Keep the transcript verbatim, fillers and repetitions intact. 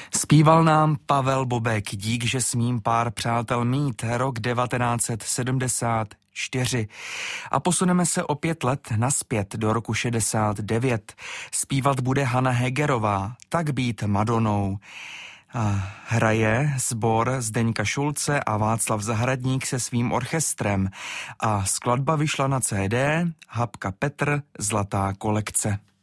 Zpíval nám Pavel Bobek, dík, že smím pár přátel mít, rok devatenáct set sedmdesát čtyři. A posuneme se o pět let naspět do roku šedesát devět. Zpívat bude Hana Hegerová, Tak být Madonou. A hraje sbor Zdeňka Šulce a Václav Zahradník se svým orchestrem. A skladba vyšla na cé dé Habka Petr, Zlatá kolekce.